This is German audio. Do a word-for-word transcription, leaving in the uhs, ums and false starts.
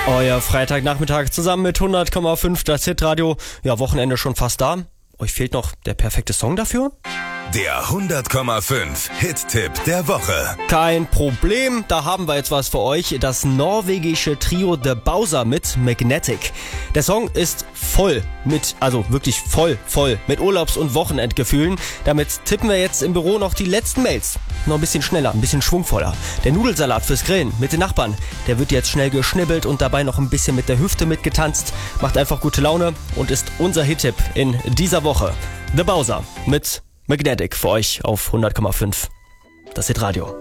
Euer Freitagnachmittag zusammen mit hundert Komma fünf, das Hitradio. Ja, Wochenende schon fast da. Euch fehlt noch der perfekte Song dafür? Der hundert Komma fünf Hit-Tipp der Woche. Kein Problem, da haben wir jetzt was für euch. Das norwegische Trio The Bowser mit Magnetic. Der Song ist voll mit, also wirklich voll, voll mit Urlaubs- und Wochenendgefühlen. Damit tippen wir jetzt im Büro noch die letzten Mails. Noch ein bisschen schneller, ein bisschen schwungvoller. Der Nudelsalat fürs Grillen mit den Nachbarn, der wird jetzt schnell geschnibbelt und dabei noch ein bisschen mit der Hüfte mitgetanzt. Macht einfach gute Laune und ist unser Hit-Tipp in dieser Woche. The Bowser mit Magnetic für euch auf hundert Komma fünf. Das Hitradio.